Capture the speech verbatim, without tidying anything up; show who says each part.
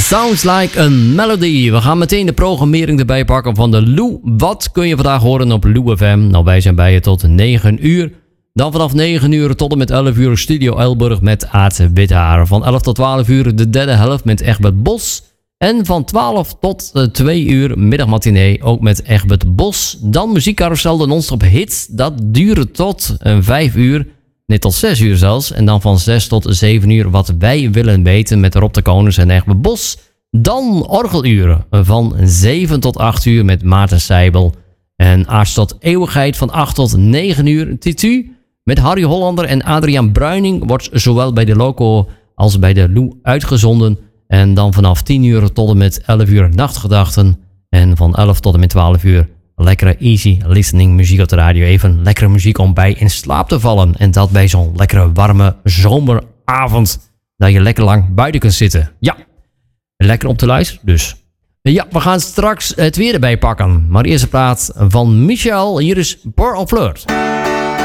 Speaker 1: Sounds like a melody. We gaan meteen de programmering erbij pakken van de Lou. Wat kun je vandaag horen op Lou F M? Nou, wij zijn bij je tot negen uur. Dan vanaf negen uur tot en met elf uur Studio Elburg met Aad Withaar. Van elf tot twaalf uur de derde helft met Egbert Bos. En van twaalf tot twee uur middagmatinee ook met Egbert Bos. Dan muziekcarousel, de non-stop hits. Dat duurt tot vijf uur. Nee, tot zes uur zelfs. En dan van zes tot zeven uur wat wij willen weten met Rob de Konings en Egbert Bos. Dan orgeluren van zeven tot acht uur met Maarten Seibel. En Aarts tot eeuwigheid van acht tot negen uur. Titu met Harry Hollander en Adriaan Bruining wordt zowel bij de Loco als bij de Lou uitgezonden. En dan vanaf tien uur tot en met elf uur nachtgedachten. En van elf tot en met twaalf uur lekkere easy listening muziek op de radio. Even lekkere muziek om bij in slaap te vallen. En dat bij zo'n lekkere warme zomeravond. Dat je lekker lang buiten kunt zitten. Ja, lekker om te luisteren dus. Ja, we gaan straks het weer erbij pakken. Maar eerst een plaat van Michel. Hier is Port of Flirt.